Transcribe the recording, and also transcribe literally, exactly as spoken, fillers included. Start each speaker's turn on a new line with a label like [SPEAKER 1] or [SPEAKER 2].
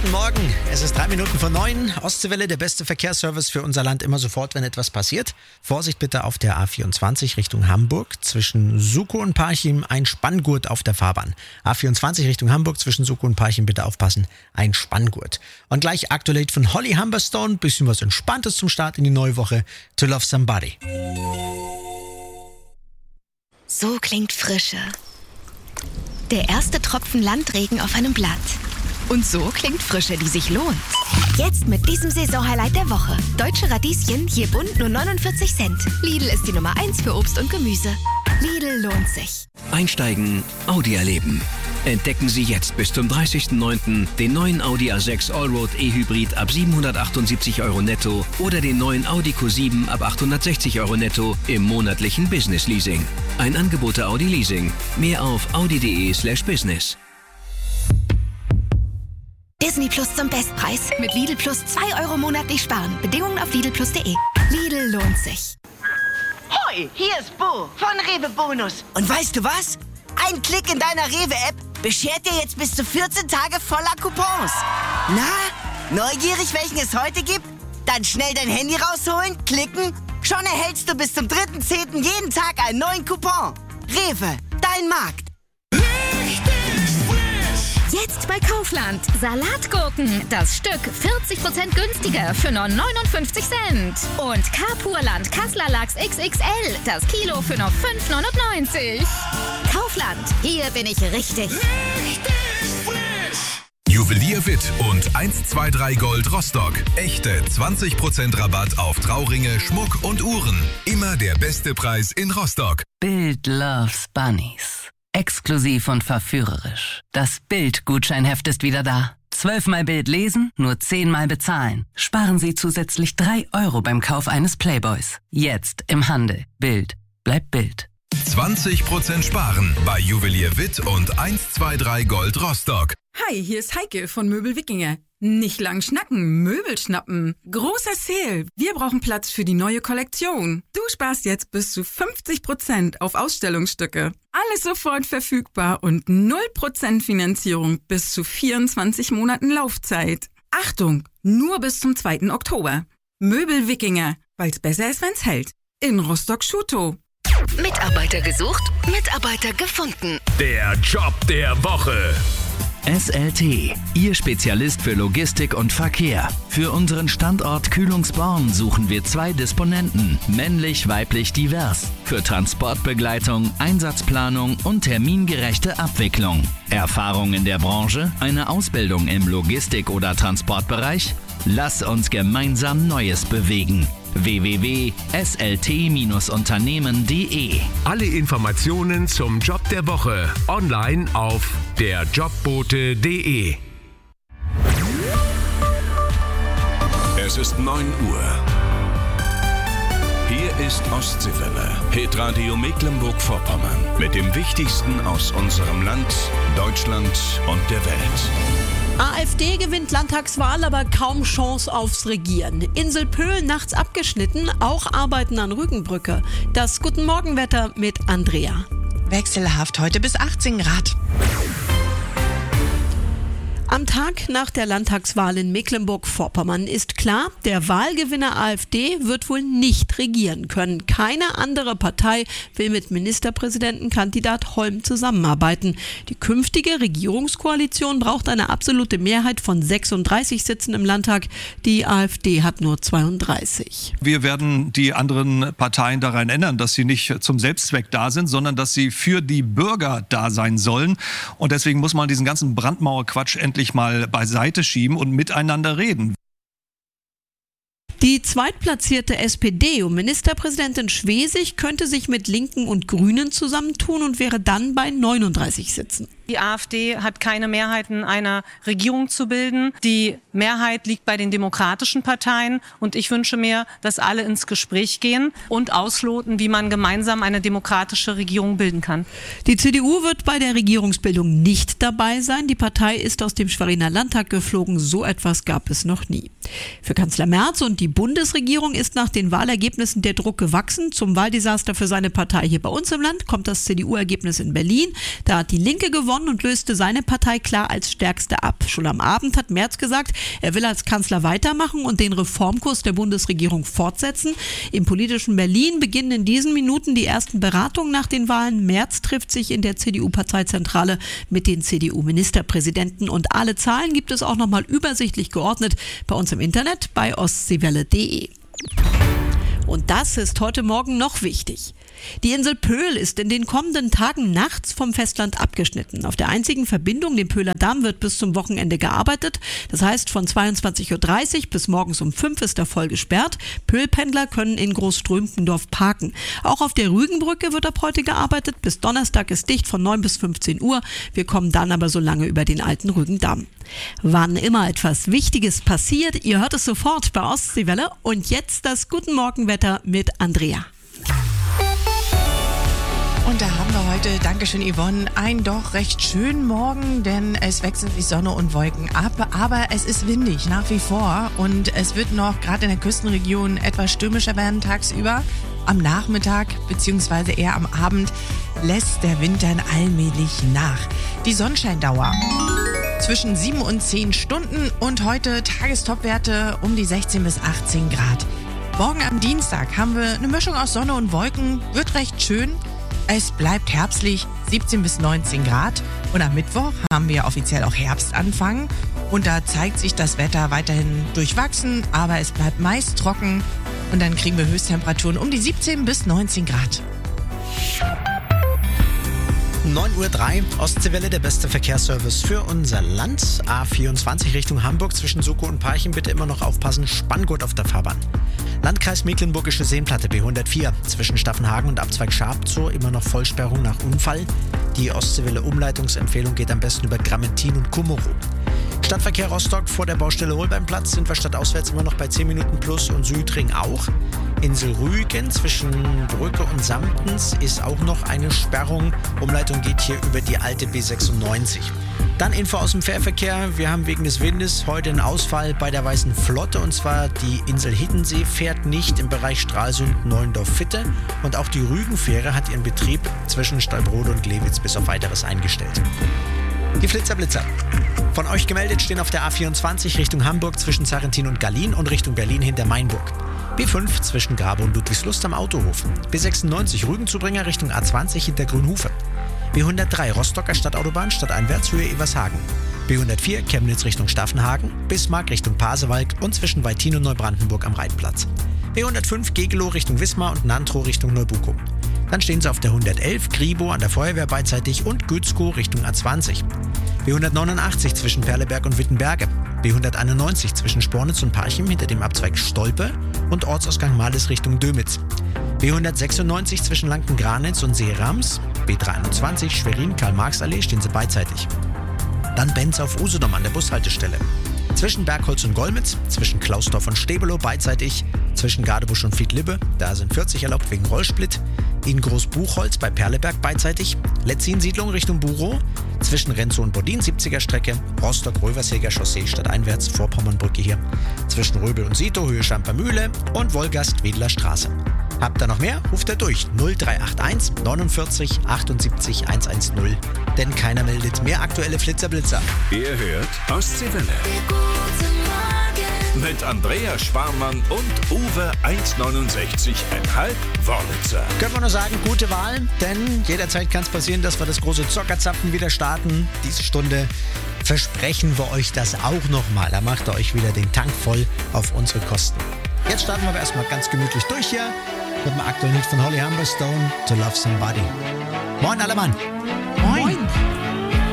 [SPEAKER 1] Guten Morgen, es ist drei Minuten vor neun. Ostseewelle, der beste Verkehrsservice für unser Land, immer sofort, wenn etwas passiert. Vorsicht bitte auf der A vierundzwanzig Richtung Hamburg. Zwischen Sukow und Parchim ein Spanngurt auf der Fahrbahn. A vierundzwanzig Richtung Hamburg, zwischen Sukow und Parchim bitte aufpassen, ein Spanngurt. Und gleich Aktuell von Holly Humberstone, bisschen was Entspanntes zum Start in die neue Woche. To Love Somebody.
[SPEAKER 2] So klingt Frische. Der erste Tropfen Landregen auf einem Blatt. Und so klingt Frische, die sich lohnt. Jetzt mit diesem Saisonhighlight der Woche. Deutsche Radieschen, je bunt nur neunundvierzig Cent. Lidl ist die Nummer eins für Obst und Gemüse. Lidl lohnt sich.
[SPEAKER 3] Einsteigen, Audi erleben. Entdecken Sie jetzt bis zum dreißigsten neunten den neuen Audi A sechs Allroad E-Hybrid ab siebenhundertachtundsiebzig Euro netto oder den neuen Audi Q sieben ab achthundertsechzig Euro netto im monatlichen Business Leasing. Ein Angebot der Audi Leasing. Mehr auf audi.de slash business.
[SPEAKER 2] Disney Plus zum Bestpreis. Mit Lidl Plus zwei Euro monatlich sparen. Bedingungen auf lidl plus punkt de. Lidl lohnt sich.
[SPEAKER 4] Hoi, hier ist Bo von Rewe Bonus. Und weißt du was? Ein Klick in deiner Rewe-App beschert dir jetzt bis zu vierzehn Tage voller Coupons. Na, neugierig, welchen es heute gibt? Dann schnell dein Handy rausholen, klicken. Schon erhältst du bis zum dritten zehnten jeden Tag einen neuen Coupon. Rewe, dein Markt.
[SPEAKER 5] Jetzt bei Kaufland. Salatgurken. Das Stück vierzig Prozent günstiger für nur neunundfünfzig Cent. Und Carpurland Kassler Lachs X X L. Das Kilo für nur fünf neunundneunzig. Kaufland. Hier bin ich richtig.
[SPEAKER 6] Richtig frisch. Juwelier Witt und eins zwei drei Gold Rostock. Echte zwanzig Prozent Rabatt auf Trauringe, Schmuck und Uhren. Immer der beste Preis in Rostock.
[SPEAKER 7] Bild loves Bunnies. Exklusiv und verführerisch. Das Bild-Gutscheinheft ist wieder da. Zwölfmal Bild lesen, nur zehnmal bezahlen. Sparen Sie zusätzlich drei Euro beim Kauf eines Playboys. Jetzt im Handel. Bild. Bleibt Bild.
[SPEAKER 6] zwanzig Prozent sparen bei Juwelier Witt und eins zwei drei Gold Rostock.
[SPEAKER 8] Hi, hier ist Heike von Möbel Wikinger. Nicht lang schnacken, Möbel schnappen. Großer Sale. Wir brauchen Platz für die neue Kollektion. Du sparst jetzt bis zu fünfzig Prozent auf Ausstellungsstücke. Alles sofort verfügbar und null Prozent Finanzierung bis zu vierundzwanzig Monaten Laufzeit. Achtung, nur bis zum zweiten Oktober. Möbel Wikinger, weil's besser ist, wenn's hält. In Rostock-Schutow.
[SPEAKER 2] Mitarbeiter gesucht, Mitarbeiter gefunden.
[SPEAKER 6] Der Job der Woche.
[SPEAKER 3] S L T, Ihr Spezialist für Logistik und Verkehr. Für unseren Standort Kühlungsborn suchen wir zwei Disponenten, männlich, weiblich, divers. Für Transportbegleitung, Einsatzplanung und termingerechte Abwicklung. Erfahrung in der Branche, eine Ausbildung im Logistik- oder Transportbereich? Lass uns gemeinsam Neues bewegen. w w w punkt s l t unternehmen punkt d e.
[SPEAKER 6] Alle Informationen zum Job der Woche online auf der jobbote punkt de.
[SPEAKER 9] Es ist neun Uhr. Hier ist Ostseewelle, Hitradio Mecklenburg-Vorpommern. Mit dem Wichtigsten aus unserem Land, Deutschland und der Welt.
[SPEAKER 10] AfD gewinnt Landtagswahl, aber kaum Chance aufs Regieren. Insel Pöhl nachts abgeschnitten, auch Arbeiten an Rügenbrücke. Das Guten Morgenwetter mit Andrea.
[SPEAKER 11] Wechselhaft heute bis achtzehn Grad.
[SPEAKER 10] Am Tag nach der Landtagswahl in Mecklenburg-Vorpommern ist klar, der Wahlgewinner AfD wird wohl nicht regieren können. Keine andere Partei will mit Ministerpräsidentenkandidat Holm zusammenarbeiten. Die künftige Regierungskoalition braucht eine absolute Mehrheit von sechsunddreißig Sitzen im Landtag. Die AfD hat nur zweiunddreißig.
[SPEAKER 12] Wir werden die anderen Parteien daran ändern, dass sie nicht zum Selbstzweck da sind, sondern dass sie für die Bürger da sein sollen. Und deswegen muss man diesen ganzen Brandmauerquatsch endlich mal beiseite schieben und miteinander reden.
[SPEAKER 10] Die zweitplatzierte S P D um Ministerpräsidentin Schwesig könnte sich mit Linken und Grünen zusammentun und wäre dann bei neununddreißig Sitzen.
[SPEAKER 13] Die AfD hat keine Mehrheiten einer Regierung zu bilden. Die Mehrheit liegt bei den demokratischen Parteien und ich wünsche mir, dass alle ins Gespräch gehen und ausloten, wie man gemeinsam eine demokratische Regierung bilden kann.
[SPEAKER 10] Die C D U wird bei der Regierungsbildung nicht dabei sein. Die Partei ist aus dem Schweriner Landtag geflogen. So etwas gab es noch nie. Für Kanzler Merz und die Bundesregierung ist nach den Wahlergebnissen der Druck gewachsen. Zum Wahldesaster für seine Partei hier bei uns im Land kommt das C D U-Ergebnis in Berlin. Da hat die Linke gewonnen. gewonnen und löste seine Partei klar als stärkste ab. Schon am Abend hat Merz gesagt, er will als Kanzler weitermachen und den Reformkurs der Bundesregierung fortsetzen. Im politischen Berlin beginnen in diesen Minuten die ersten Beratungen nach den Wahlen. Merz trifft sich in der C D U-Parteizentrale mit den C D U-Ministerpräsidenten. Und alle Zahlen gibt es auch nochmal übersichtlich geordnet bei uns im Internet bei ostseewelle punkt de. Und das ist heute Morgen noch wichtig. Die Insel Pöhl ist in den kommenden Tagen nachts vom Festland abgeschnitten. Auf der einzigen Verbindung, dem Pöhler Damm, wird bis zum Wochenende gearbeitet. Das heißt, von zweiundzwanzig Uhr dreißig bis morgens um fünf ist der voll gesperrt. Pöhlpendler können in Großströmkendorf parken. Auch auf der Rügenbrücke wird ab heute gearbeitet. Bis Donnerstag ist dicht von neun bis fünfzehn Uhr. Wir kommen dann aber so lange über den alten Rügendamm. Wann immer etwas Wichtiges passiert, ihr hört es sofort bei Ostseewelle. Und jetzt das Guten Morgenwetter mit Andrea.
[SPEAKER 11] Und da haben wir heute, Dankeschön Yvonne, einen doch recht schönen Morgen, denn es wechseln sich Sonne und Wolken ab, aber es ist windig nach wie vor und es wird noch gerade in der Küstenregion etwas stürmischer werden tagsüber. Am Nachmittag bzw. eher am Abend lässt der Wind dann allmählich nach. Die Sonnenscheindauer zwischen sieben und zehn Stunden und heute Tagestopwerte um die sechzehn bis achtzehn Grad. Morgen am Dienstag haben wir eine Mischung aus Sonne und Wolken, wird recht schön. Es bleibt herbstlich, siebzehn bis neunzehn Grad. Und am Mittwoch haben wir offiziell auch Herbstanfang. Und da zeigt sich das Wetter weiterhin durchwachsen, aber es bleibt meist trocken. Und dann kriegen wir Höchsttemperaturen um die siebzehn bis neunzehn Grad.
[SPEAKER 1] neun Uhr drei, Ostseewelle, der beste Verkehrsservice für unser Land. A vierundzwanzig Richtung Hamburg zwischen Sukow und Parchim, bitte immer noch aufpassen, Spanngurt auf der Fahrbahn. Landkreis Mecklenburgische Seenplatte B hundertvier zwischen Staffenhagen und Abzweig Scharpzow, immer noch Vollsperrung nach Unfall. Die Ostseewelle Umleitungsempfehlung geht am besten über Grammentin und Kummerow. Stadtverkehr Rostock vor der Baustelle Holbeinplatz sind wir stadtauswärts immer noch bei zehn Minuten plus und Südring auch. Insel Rügen zwischen Brücke und Samtens ist auch noch eine Sperrung. Umleitung geht hier über die alte B sechsundneunzig. Dann Info aus dem Fährverkehr. Wir haben wegen des Windes heute einen Ausfall bei der Weißen Flotte und zwar die Insel Hiddensee fährt nicht im Bereich Stralsund-Neuendorf-Fitte und auch die Rügenfähre hat ihren Betrieb zwischen Stallbrode und Glewitz bis auf weiteres eingestellt. Die Flitzerblitzer. Von euch gemeldet stehen auf der A vierundzwanzig Richtung Hamburg zwischen Sarrentin und Gallien und Richtung Berlin hinter Mainburg. B fünf zwischen Grabe und Ludwigslust am Autohof. B sechsundneunzig Rügenzubringer Richtung A zwanzig hinter Grünhufe. B hundertdrei Rostocker Stadtautobahn stadteinwärts Höhe Evershagen. B hundertvier Chemnitz Richtung Staffenhagen. Bismarck Richtung Pasewalk und zwischen Wettin und Neubrandenburg am Rheinplatz. B hundertfünf Gegelow Richtung Wismar und Nantrow Richtung Neubukow. Dann stehen sie auf der hundertelf Gribo an der Feuerwehr beidseitig und Gützkow Richtung A zwanzig. B hundertneunundachtzig zwischen Perleberg und Wittenberge. B hunderteinundneunzig zwischen Spornitz und Parchim hinter dem Abzweig Stolpe und Ortsausgang Males Richtung Dömitz. B hundertsechsundneunzig zwischen Lanken-Granitz und Seerams. B dreiundzwanzig Schwerin-Karl-Marx-Allee stehen sie beidseitig. Dann Benz auf Usedom an der Bushaltestelle. Zwischen Bergholz und Golmitz, zwischen Klausdorf und Stebelow beidseitig, zwischen Gadebusch und Fiedlippe, da sind vierzig erlaubt wegen Rollsplit. In Großbuchholz bei Perleberg beidseitig, Letzin-Siedlung Richtung Burow, zwischen Renzow und Bodin siebziger Strecke, Rostock-Röversäger Chaussee stadteinwärts, Vorpommernbrücke hier, zwischen Röbel und Sito, Höhe Schampermühle und Wolgast-Wedler Straße. Habt ihr noch mehr? Ruft er durch null drei acht eins neunundvierzig achtundsiebzig hundertzehn, denn keiner meldet mehr aktuelle Flitzerblitzer.
[SPEAKER 9] Ihr hört Ostseewelle. Mit Andrea Schwarmann und Uwe eins neunundsechzig Komma fünf Wörlitzer.
[SPEAKER 1] Können wir nur sagen, gute Wahl, denn jederzeit kann es passieren, dass wir das große Zockerzapfen wieder starten. Diese Stunde versprechen wir euch das auch nochmal. Da macht ihr euch wieder den Tank voll auf unsere Kosten. Jetzt starten wir aber erstmal ganz gemütlich durch hier mit dem aktuellen Hit von Holly Humberstone, To Love Somebody. Moin alle Mann!